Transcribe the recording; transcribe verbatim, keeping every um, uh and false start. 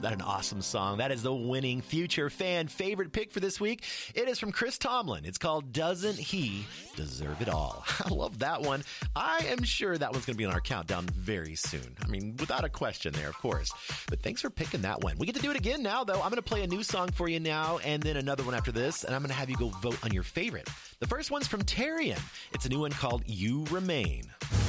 that an awesome song? That is the winning Future fan favorite pick for this week. It is from Chris Tomlin. It's called Doesn't He Deserve It All? I love that one. I am sure that one's going to be on our countdown very soon. I mean, without a question there, of course. But thanks for picking that one. We get to do it again now, though. I'm going to play a new song for you now and then another one after this, and I'm going to have you go vote on your favorite. The first one's from Tarian. It's a new one called You Remain.